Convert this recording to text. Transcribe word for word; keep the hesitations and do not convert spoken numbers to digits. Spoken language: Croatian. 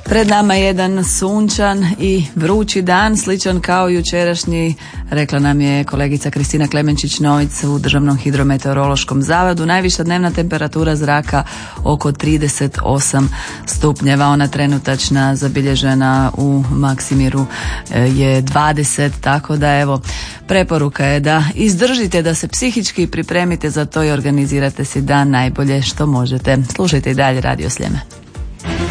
Pred nama je jedan sunčan i vrući dan, sličan kao jučerašnji, rekla nam je kolegica Kristina Klemenčić-Nović u Državnom hidrometeorološkom zavodu. Najviša dnevna temperatura zraka oko trideset osam stupnjeva, ona trenutačna zabilježena u Maksimiru je dvadeset, tako da evo, preporuka je da izdržite, da se psihički pripremite za to i organizirate si dan najbolje što možete. Slušajte i dalje Radio Sljeme.